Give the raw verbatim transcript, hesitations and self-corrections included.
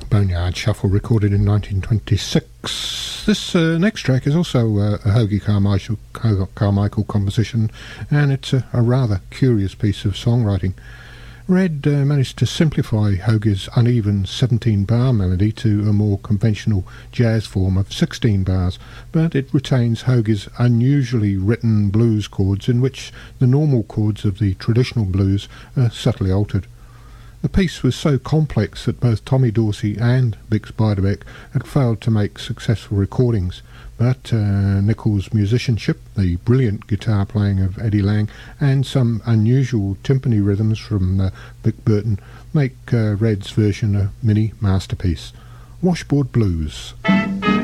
Boneyard Shuffle, recorded in nineteen twenty-six. This uh, next track is also uh, a Hoagy Carmichael, Carmichael composition, and it's a, a rather curious piece of songwriting. Red uh, managed to simplify Hoagy's uneven seventeen-bar melody to a more conventional jazz form of sixteen bars, but it retains Hoagy's unusually written blues chords, in which the normal chords of the traditional blues are subtly altered. The piece was so complex that both Tommy Dorsey and Bix Beiderbecke had failed to make successful recordings, but uh, Nichol's musicianship, the brilliant guitar playing of Eddie Lang, and some unusual timpani rhythms from uh, Vic Burton make uh, Red's version a mini masterpiece. Washboard Blues.